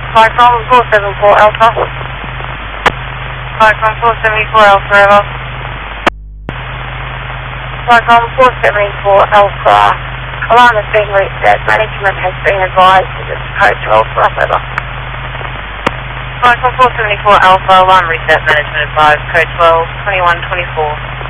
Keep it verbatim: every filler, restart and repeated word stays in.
Flycom four seven four Alpha. Flycom four seven four Alpha, over. Flycom four seven four Alpha. Alarm has been reset. Management has been advised that it's code twelve for us, over. Flycom four seven four Alpha. Alarm reset. Management advised code twelve, twenty-one twenty-four.